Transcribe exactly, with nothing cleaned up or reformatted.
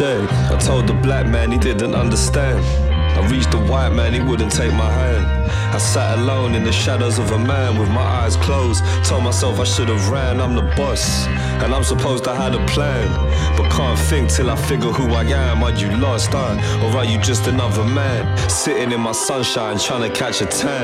shade. I told the black man he didn't understand. I reached the white man, he wouldn't take my hand. I sat alone in the shadows of a man with my eyes closed. Told myself I should have ran, I'm the boss, and I'm supposed to have a plan. But can't think till I figure who I am. Are you lost, huh? Or are you just another man? Sitting in my sunshine trying to catch a tan.